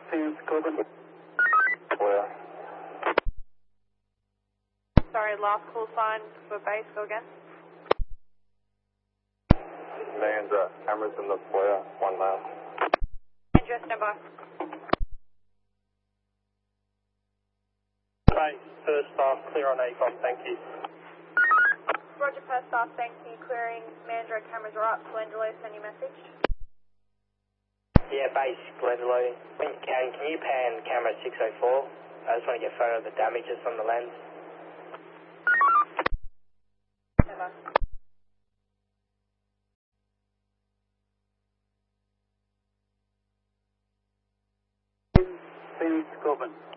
Teams, Corbin. Where? Sorry, last call sign for base, go again. Man's cameras in the foyer, 1 mile. Address number. Base, first staff, clear on ACOM, thank you. Roger, first staff, thank you. Clearing Mandro cameras are up. Glendalough, send your message. Yeah, base, Glendalough. When you can you pan camera 604? I just want to get a photo of the damages on the lens. Never. Teams, Corbin.